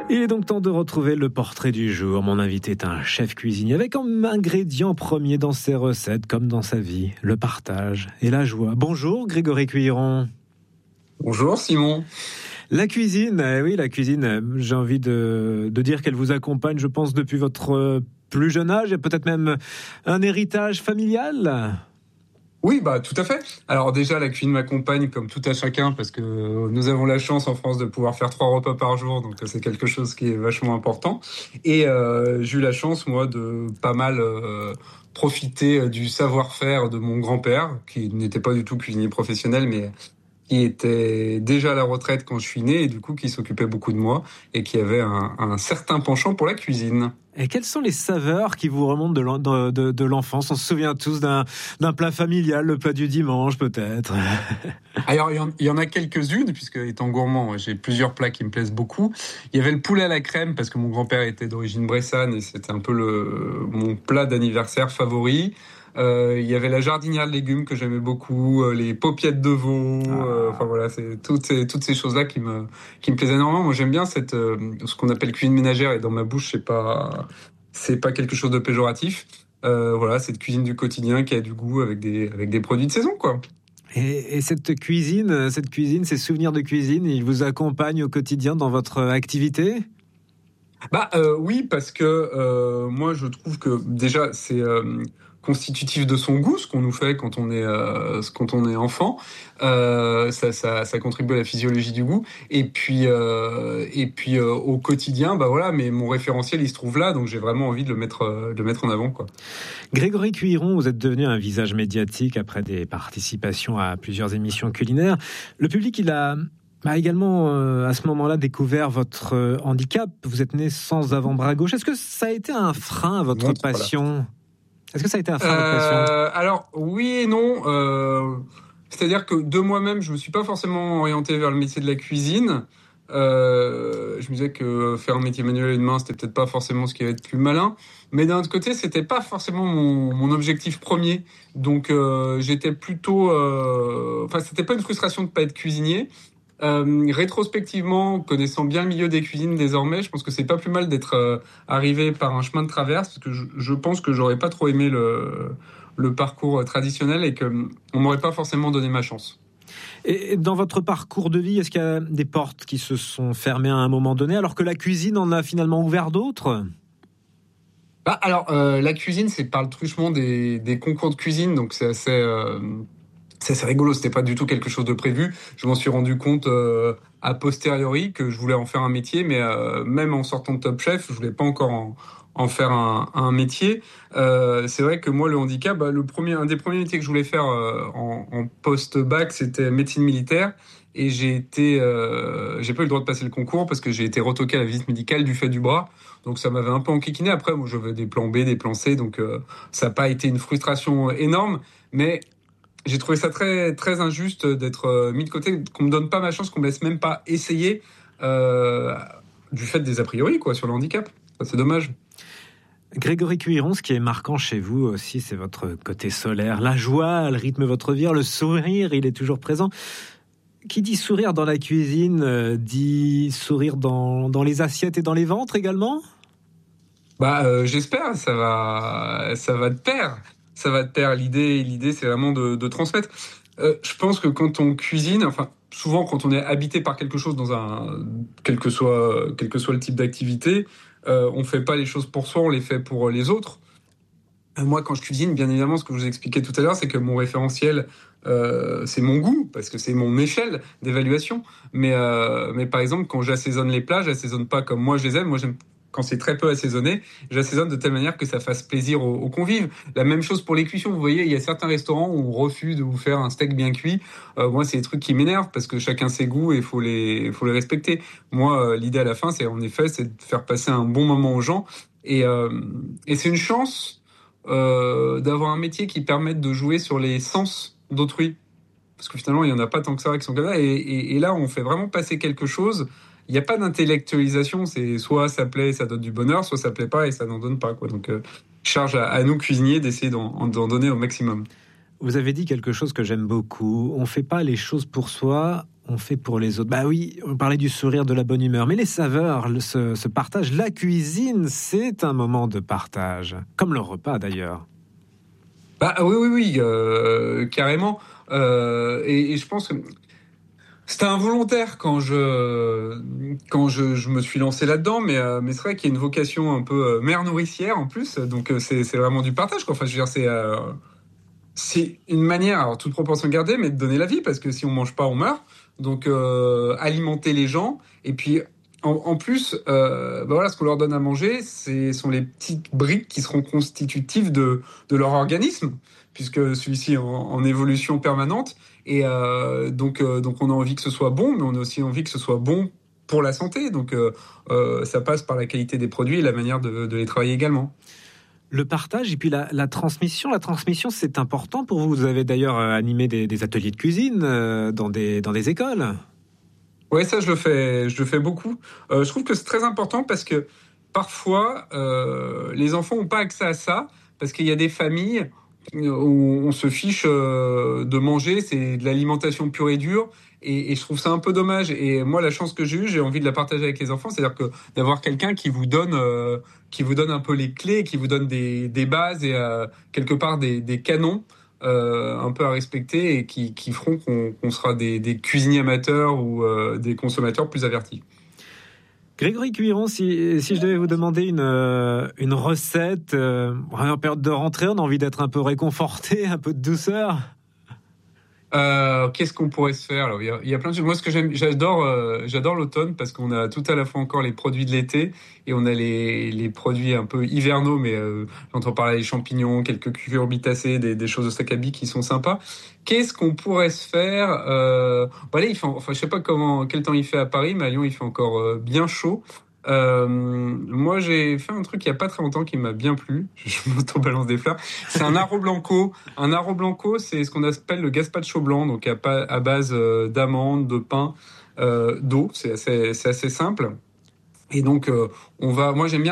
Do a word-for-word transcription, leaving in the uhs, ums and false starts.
Il est donc temps de retrouver le portrait du jour. Mon invité est un chef cuisinier avec comme ingrédient premier dans ses recettes, comme dans sa vie, le partage et la joie. Bonjour Grégory Cuiron. Bonjour Simon. La cuisine, eh oui, la cuisine, j'ai envie de, de dire qu'elle vous accompagne, je pense, depuis votre plus jeune âge, et peut-être même un héritage familial. Oui, bah tout à fait. Alors déjà, la cuisine m'accompagne comme tout à chacun parce que nous avons la chance en France de pouvoir faire trois repas par jour, donc c'est quelque chose qui est vachement important. Et euh, j'ai eu la chance, moi, de pas mal euh, profiter du savoir-faire de mon grand-père, qui n'était pas du tout cuisinier professionnel, mais qui était déjà à la retraite quand je suis né et du coup qui s'occupait beaucoup de moi et qui avait un, un certain penchant pour la cuisine. Et quelles sont les saveurs qui vous remontent de, l'en, de, de, de l'enfance ? On se souvient tous d'un, d'un plat familial, le plat du dimanche peut-être. Alors il y, en, il y en a quelques-unes, puisque étant gourmand, j'ai plusieurs plats qui me plaisent beaucoup. Il y avait le poulet à la crème, parce que mon grand-père était d'origine bressane et c'était un peu le, mon plat d'anniversaire favori. Euh, il y avait la jardinière de légumes que j'aimais beaucoup, euh, les paupiettes de veau, euh, enfin voilà, c'est toutes ces toutes ces choses-là qui me qui me plaisaient énormément. Moi, j'aime bien cette euh, ce qu'on appelle cuisine ménagère et dans ma bouche, c'est pas c'est pas quelque chose de péjoratif. Euh, voilà, cette cuisine du quotidien qui a du goût avec des avec des produits de saison, quoi. Et, et cette cuisine, cette cuisine, ces souvenirs de cuisine, ils vous accompagnent au quotidien dans votre activité ? Bah euh, oui, parce que euh, moi je trouve que déjà c'est euh, constitutif de son goût, ce qu'on nous fait quand on est euh, quand on est enfant. Euh, ça, ça, ça contribue à la physiologie du goût. Et puis euh, et puis euh, au quotidien, bah voilà. Mais mon référentiel il se trouve là, donc j'ai vraiment envie de le mettre euh, de le mettre en avant, quoi. Grégory Cuiron, vous êtes devenu un visage médiatique après des participations à plusieurs émissions culinaires. Le public, il a a également, euh, à ce moment-là, découvert votre euh, handicap. Vous êtes né sans avant-bras gauche. Est-ce que ça a été un frein à votre Montre, passion ? Voilà. Est-ce que ça a été un frein euh, à votre passion ? Alors, oui et non. Euh, c'est-à-dire que de moi-même, je me suis pas forcément orienté vers le métier de la cuisine. Euh, je me disais que faire un métier manuel à une main, c'était peut-être pas forcément ce qui allait être plus malin. Mais d'un autre côté, c'était pas forcément mon, mon objectif premier. Donc, euh, j'étais plutôt... Euh, enfin, c'était pas une frustration de pas être cuisinier. Euh, rétrospectivement, connaissant bien le milieu des cuisines désormais, je pense que c'est pas plus mal d'être euh, arrivé par un chemin de traverse, parce que je, je pense que j'aurais pas trop aimé le, le parcours traditionnel et que on m'aurait pas forcément donné ma chance. Et dans votre parcours de vie, est-ce qu'il y a des portes qui se sont fermées à un moment donné, alors que la cuisine en a finalement ouvert d'autres ? Bah, alors, euh, la cuisine, c'est par le truchement des, des concours de cuisine, donc c'est assez... Euh, C'est, c'est rigolo, c'était pas du tout quelque chose de prévu. Je m'en suis rendu compte euh, a posteriori que je voulais en faire un métier, mais euh, même en sortant de Top Chef, je voulais pas encore en, en faire un, un métier. Euh, c'est vrai que moi, le handicap, bah, le premier, un des premiers métiers que je voulais faire euh, en, en post-bac, c'était médecine militaire. Et j'ai été, euh, j'ai pas eu le droit de passer le concours parce que j'ai été retoqué à la visite médicale du fait du bras. Donc ça m'avait un peu enquiquiné. Après, moi, j'avais des plans B, des plans C, donc euh, ça n'a pas été une frustration énorme, mais j'ai trouvé ça très très injuste d'être mis de côté, qu'on me donne pas ma chance, qu'on me laisse même pas essayer euh, du fait des a priori quoi sur le handicap. Ça, c'est dommage. Grégory Cuiron, ce qui est marquant chez vous aussi, c'est votre côté solaire. La joie, elle rythme votre vie. Le sourire, il est toujours présent. Qui dit sourire dans la cuisine, euh, dit sourire dans, dans les assiettes et dans les ventres également ? Bah euh, j'espère, ça va ça va de pair. Ça va de pair. L'idée, l'idée, c'est vraiment de, de transmettre. Euh, je pense que quand on cuisine, enfin, souvent quand on est habité par quelque chose dans un, quel que soit, quel que soit le type d'activité, euh, on fait pas les choses pour soi, on les fait pour les autres. Euh, moi, quand je cuisine, bien évidemment, ce que je vous expliquais tout à l'heure, c'est que mon référentiel, euh, c'est mon goût, parce que c'est mon échelle d'évaluation. Mais, euh, mais par exemple, quand j'assaisonne les plats, j'assaisonne pas comme moi je les aime. Moi, j'aime quand c'est très peu assaisonné, j'assaisonne de telle manière que ça fasse plaisir aux, aux convives. La même chose pour les cuissons. Vous voyez, il y a certains restaurants où on refuse de vous faire un steak bien cuit. Euh, moi, c'est des trucs qui m'énervent parce que chacun ses goûts et faut les, faut les respecter. Moi, euh, l'idée à la fin, c'est en effet, c'est de faire passer un bon moment aux gens. Et, euh, et c'est une chance euh, d'avoir un métier qui permette de jouer sur les sens d'autrui. Parce que finalement, il n'y en a pas tant que ça qui sont comme ça. Et, et, et là, on fait vraiment passer quelque chose. Il n'y a pas d'intellectualisation, c'est soit ça plaît et ça donne du bonheur, soit ça plaît pas et ça n'en donne pas, quoi. Donc, euh, charge à, à nous cuisiniers d'essayer d'en, d'en donner au maximum. Vous avez dit quelque chose que j'aime beaucoup. On ne fait pas les choses pour soi, on fait pour les autres. Bah oui, on parlait du sourire, de la bonne humeur, mais les saveurs, le, ce, ce partage, la cuisine, c'est un moment de partage, comme le repas d'ailleurs. Bah oui, oui, oui, euh, carrément. Euh, et, et je pense que c'était involontaire quand je quand je, je me suis lancé là-dedans, mais euh, mais c'est vrai qu'il y a une vocation un peu euh, mère nourricière en plus, donc euh, c'est c'est vraiment du partage, quoi. Enfin, je veux dire, c'est euh, c'est une manière, alors toute proportion gardée, mais de donner la vie, parce que si on mange pas, on meurt. Donc euh, alimenter les gens, et puis en, en plus, euh, bah voilà, ce qu'on leur donne à manger, c'est sont les petites briques qui seront constitutives de de leur organisme, puisque celui-ci est en, en évolution permanente. Et euh, donc, euh, donc on a envie que ce soit bon, mais on a aussi envie que ce soit bon pour la santé. Donc, euh, euh, ça passe par la qualité des produits et la manière de, de les travailler également. Le partage et puis la, la transmission. La transmission, c'est important pour vous. Vous avez d'ailleurs animé des, des ateliers de cuisine euh, dans des, dans des écoles. Oui, ça, je le fais, je le fais beaucoup. Euh, je trouve que c'est très important parce que parfois, euh, les enfants n'ont pas accès à ça, parce qu'il y a des familles où on se fiche euh, de manger, c'est de l'alimentation pure et dure, et, et je trouve ça un peu dommage. Et moi, la chance que j'ai eue, j'ai envie de la partager avec les enfants, c'est-à-dire que d'avoir quelqu'un qui vous donne, euh, qui vous donne un peu les clés, qui vous donne des, des bases et euh, quelque part des, des canons euh, un peu à respecter, et qui, qui feront qu'on, qu'on sera des, des cuisiniers amateurs ou euh, des consommateurs plus avertis. Grégory Cuiron, si, si je devais vous demander une, euh, une recette, euh, en période de rentrée, on a envie d'être un peu réconforté, un peu de douceur. Euh, qu'est-ce qu'on pourrait se faire? Alors, il y a, il y a plein de choses. Moi, ce que j'aime, j'adore, euh, j'adore l'automne, parce qu'on a tout à la fois encore les produits de l'été, et on a les, les produits un peu hivernaux, mais euh, j'entends parler des champignons, quelques cucurbitacées, des, des choses de Sakabi qui sont sympas. Qu'est-ce qu'on pourrait se faire? Euh, voilà, il fait, enfin, je sais pas comment, quel temps il fait à Paris, mais à Lyon, il fait encore euh, bien chaud. Euh, moi, j'ai fait un truc il y a pas très longtemps qui m'a bien plu. Je m'auto-balance des fleurs. C'est un arro blanco. Un arro blanco, c'est ce qu'on appelle le gazpacho blanc, donc à, à base euh, d'amandes, de pain, euh, d'eau. C'est assez, c'est assez simple. Et donc, euh, on va. Moi, j'aime bien